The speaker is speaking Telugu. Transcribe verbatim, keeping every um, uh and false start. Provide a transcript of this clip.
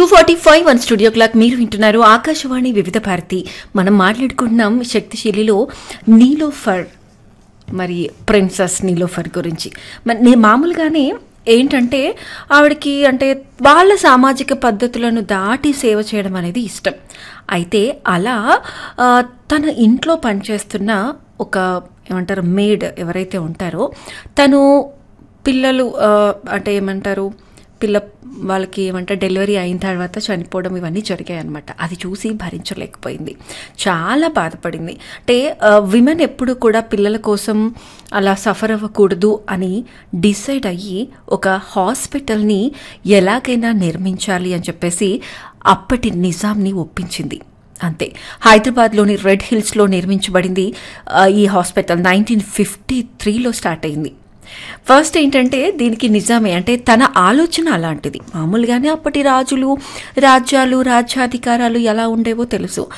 Forty five one studio clock మీరు వింటున్నారు ఆకాశవాణి వివిధ భారతి. మనం మాట్లాడుకుంటున్నాం శక్తిశీలిలో నీలోఫర్, మరి ప్రిన్సెస్ నీలోఫర్ గురించి. మరి మామూలుగానే ఏంటంటే ఆవిడకి అంటే వాళ్ళ సామాజిక పద్ధతులను దాటి సేవ చేయడం అనేది ఇష్టం. అయితే అలా తన ఇంట్లో పనిచేస్తున్న ఒక ఏమంటారు మేడ్ ఎవరైతే ఉంటారో తను పిల్లలు అంటే ఏమంటారు పిల్ల వాళ్ళకి ఏమంటారు డెలివరీ అయిన తర్వాత చనిపోవడం ఇవన్నీ జరిగాయి అనమాట. అది చూసి భరించలేకపోయింది, చాలా బాధపడింది. అంటే విమెన్ ఎప్పుడు కూడా పిల్లల కోసం అలా సఫర్ అవ్వకూడదు అని డిసైడ్ అయ్యి ఒక హాస్పిటల్ని ఎలాగైనా నిర్మించాలి అని చెప్పేసి అప్పటి నిజాంని ఒప్పించింది. అంతే, హైదరాబాద్లోని రెడ్ హిల్స్లో నిర్మించబడింది ఈ హాస్పిటల్. నైన్టీన్ ఫిఫ్టీ త్రీలో స్టార్ట్ అయింది. ఫస్ట్ ఏంటంటే దీనికి నిజామే అంటే తన ఆలోచన అలాంటిది. మామూలుగానే అప్పటి రాజులు రాజ్యాలు రాజ్యాధికారాలు ఎలా ఉండేవో తెలుసు.